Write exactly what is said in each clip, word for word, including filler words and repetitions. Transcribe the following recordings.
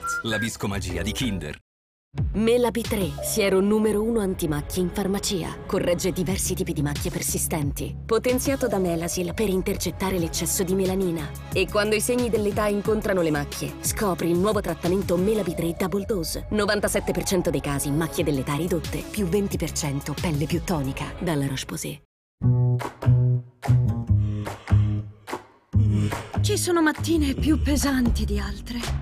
Schwartz, la viscomagia di Kinder. Mela B tre, siero numero uno antimacchie in farmacia. Corregge diversi tipi di macchie persistenti. Potenziato da Melasil per intercettare l'eccesso di melanina. E quando i segni dell'età incontrano le macchie, scopri il nuovo trattamento Mela B tre Double Dose. novantasette per cento dei casi macchie dell'età ridotte, più venti per cento pelle più tonica. Dalla Roche-Posay. Ci sono mattine più pesanti di altre.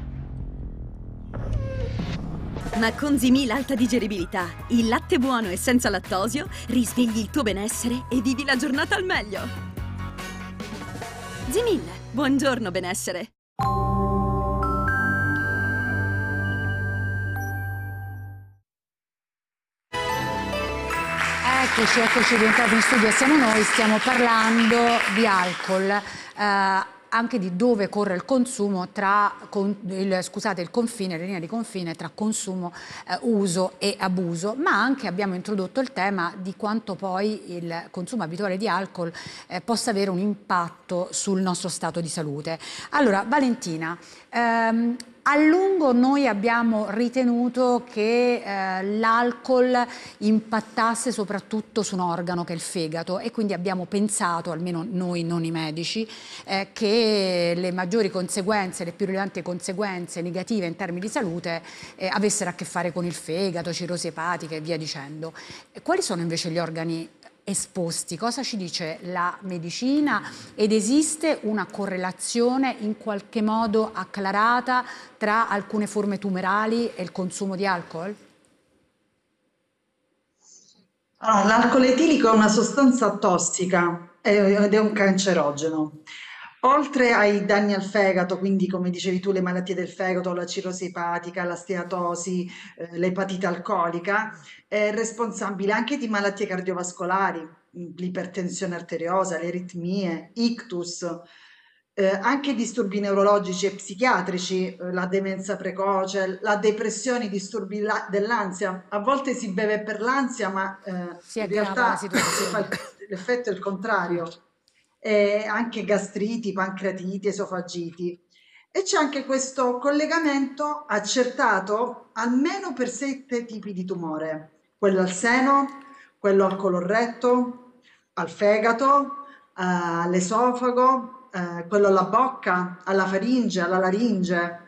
Ma con Zimil alta digeribilità, il latte buono e senza lattosio, risvegli il tuo benessere e vivi la giornata al meglio. Zimil, buongiorno benessere. Eccoci, eccoci rientrati in studio, siamo noi, stiamo parlando di alcol. Eh, anche di dove corre il consumo tra con, il, scusate, il confine, la linea di confine tra consumo, eh, uso e abuso, ma anche abbiamo introdotto il tema di quanto poi il consumo abituale di alcol eh, possa avere un impatto sul nostro stato di salute. Allora, Valentina, ehm, a lungo noi abbiamo ritenuto che eh, l'alcol impattasse soprattutto su un organo che è il fegato e quindi abbiamo pensato, almeno noi non i medici, eh, che le maggiori conseguenze, le più rilevanti conseguenze negative in termini di salute eh, avessero a che fare con il fegato, cirrosi epatica e via dicendo. Quali sono invece gli organi esposti? Cosa ci dice la medicina ed esiste una correlazione in qualche modo acclarata tra alcune forme tumorali e il consumo di alcol? Allora, l'alcol etilico è una sostanza tossica ed è un cancerogeno. Oltre ai danni al fegato, quindi come dicevi tu, le malattie del fegato, la cirrosi epatica, la steatosi, eh, l'epatite alcolica, è responsabile anche di malattie cardiovascolari, l'ipertensione arteriosa, le aritmie, ictus, eh, anche disturbi neurologici e psichiatrici, eh, la demenza precoce, la depressione, i disturbi dell'ansia. A volte si beve per l'ansia, ma eh, si in realtà situazione. l'effetto è il contrario. E anche gastriti, pancreatiti, esofagiti. E c'è anche questo collegamento accertato almeno per sette tipi di tumore: quello al seno, quello al colon-retto, al fegato, eh, all'esofago, eh, quello alla bocca, alla faringe, alla laringe.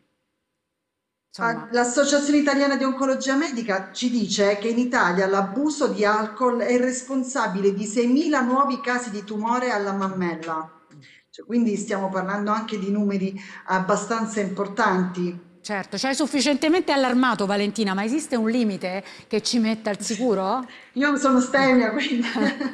L'Associazione Italiana di Oncologia Medica ci dice che in Italia l'abuso di alcol è responsabile di seimila nuovi casi di tumore alla mammella. Cioè, quindi stiamo parlando anche di numeri abbastanza importanti. Certo, ci hai sufficientemente allarmato, Valentina, ma esiste un limite che ci metta al sicuro? Io sono stemia, quindi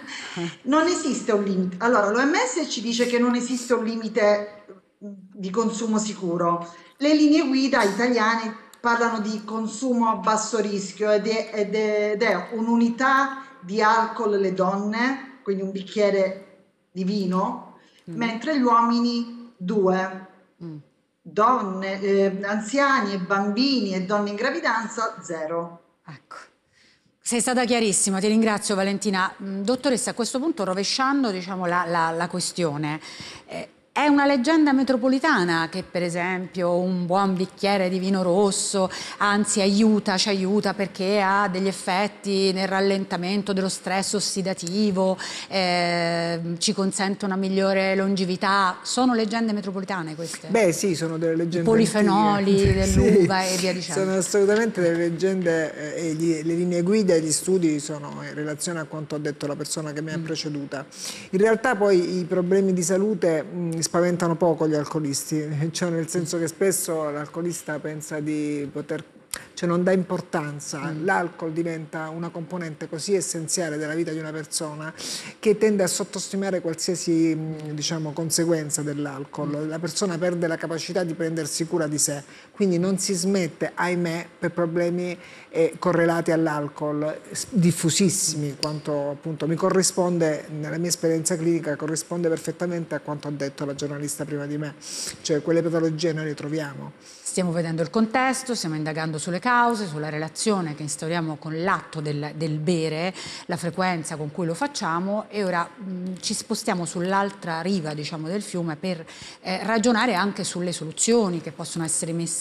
non esiste un limite. Allora, l'O M S ci dice che non esiste un limite di consumo sicuro. Le linee guida italiane parlano di consumo a basso rischio ed è, ed è, ed è un'unità di alcol le donne, quindi un bicchiere di vino, mm. mentre gli uomini due. Mm. Donne, eh, anziani e bambini e donne in gravidanza zero. Ecco. Sei stata chiarissima, ti ringrazio Valentina. Dottoressa, a questo punto rovesciando diciamo, la, la, la questione, eh, è una leggenda metropolitana che per esempio un buon bicchiere di vino rosso anzi aiuta, ci aiuta perché ha degli effetti nel rallentamento dello stress ossidativo, eh, ci consente una migliore longevità. Sono leggende metropolitane queste? Beh sì, sono delle leggende. I polifenoli dell'uva sì, e via dicendo. Sono assolutamente delle leggende eh, e gli, le linee guida e gli studi sono in relazione a quanto ha detto la persona che mi ha mm. preceduta. In realtà poi i problemi di salute mh, spaventano poco gli alcolisti, cioè nel senso che spesso l'alcolista pensa di poter, cioè non dà importanza, mm. l'alcol diventa una componente così essenziale della vita di una persona che tende a sottostimare qualsiasi diciamo, conseguenza dell'alcol, mm. la persona perde la capacità di prendersi cura di sé, quindi non si smette, ahimè, per problemi eh, correlati all'alcol, diffusissimi, quanto appunto mi corrisponde, nella mia esperienza clinica, corrisponde perfettamente a quanto ha detto la giornalista prima di me, cioè quelle patologie noi le troviamo. Stiamo vedendo il contesto, stiamo indagando sulle cause, sulla relazione che instauriamo con l'atto del, del bere, la frequenza con cui lo facciamo e ora mh, ci spostiamo sull'altra riva diciamo, del fiume per eh, ragionare anche sulle soluzioni che possono essere messe